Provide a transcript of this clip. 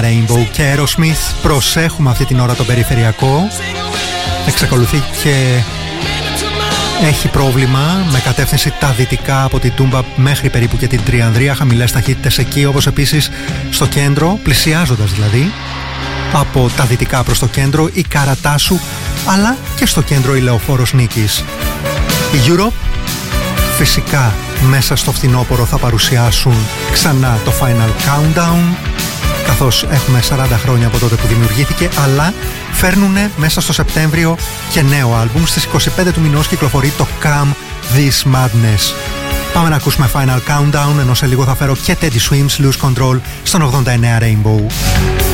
Rainbow και Aerosmith. Προσέχουμε αυτή την ώρα τον περιφερειακό. Εξακολουθεί και έχει πρόβλημα με κατεύθυνση τα δυτικά από την Τούμπα μέχρι περίπου και την Τριανδρία. Χαμηλές ταχύτητες εκεί, όπως επίσης στο κέντρο, πλησιάζοντας δηλαδή από τα δυτικά προς το κέντρο η Καρατάσου, αλλά και στο κέντρο η Λεωφόρος Νίκης. Η Europe φυσικά μέσα στο φθινόπωρο θα παρουσιάσουν ξανά το Final Countdown, καθώς έχουμε 40 χρόνια από τότε που δημιουργήθηκε, αλλά φέρνουν μέσα στο Σεπτέμβριο και νέο άλμπουμ. Στις 25 του μηνός κυκλοφορεί το Come This Madness. Πάμε να ακούσουμε Final Countdown, ενώ σε λίγο θα φέρω και Teddy Swims Lose Control στον 89 Rainbow.